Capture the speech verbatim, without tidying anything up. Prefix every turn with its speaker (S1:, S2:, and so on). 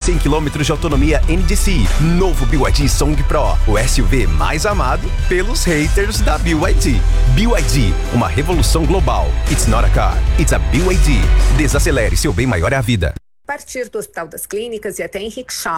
S1: cem quilômetros de autonomia N D C. Novo B Y D Song Pro, o S U V mais amado pelos haters da B Y D. B Y D, uma revolução global. It's not a car, it's a B Y D. Desacelere, seu bem maior é a vida.
S2: A partir do Hospital das Clínicas e até em rickshaw.